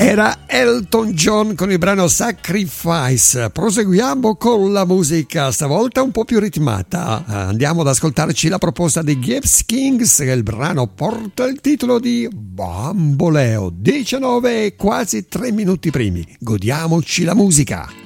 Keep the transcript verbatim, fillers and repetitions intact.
Era Elton John con il brano Sacrifice. Proseguiamo con la musica, stavolta un po' più ritmata. Andiamo ad ascoltarci la proposta dei Gypsy Kings, che il brano porta il titolo di Bamboleo. diciannove e quasi tre minuti primi. Godiamoci la musica.